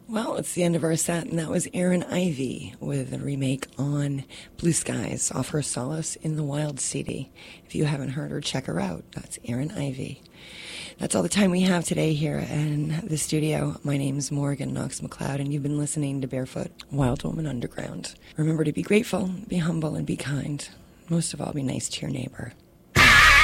Well, it's the end of our set, and that was Erin Ivy with a remake on Blue Skies off her Solace in the Wild CD. If you haven't heard her, check her out. That's Erin Ivy. That's all the time we have today here in the studio. My name's Morgan Knox McLeod, and you've been listening to Barefoot Wild Woman Underground. Remember to be grateful, be humble, and be kind. Most of all, be nice to your neighbor.